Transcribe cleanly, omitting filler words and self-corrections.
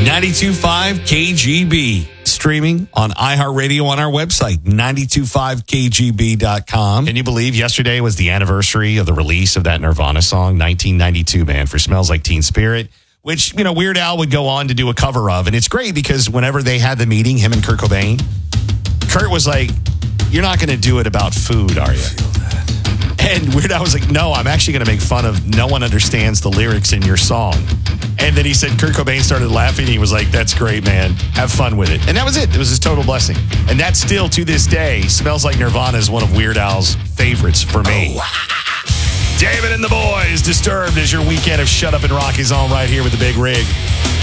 92.5 KGB. Streaming on iHeartRadio on our website, 925kgb.com. Can you believe yesterday was the anniversary of the release of that Nirvana song, 1992, man, for Smells Like Teen Spirit, which, Weird Al would go on to do a cover of. And it's great because whenever they had the meeting, him and Kurt Cobain, Kurt was like, "You're not going to do it about food, are you?" And Weird Al was like, "No, I'm actually going to make fun of no one understands the lyrics in your song." And then he said Kurt Cobain started laughing. He was like, "That's great, man. Have fun with it." And that was it. It was his total blessing. And that still, to this day, Smells Like Nirvana is one of Weird Al's favorites for me. David and the boys, Disturbed, as your weekend of Shut Up and Rock is on right here with the Big Rig.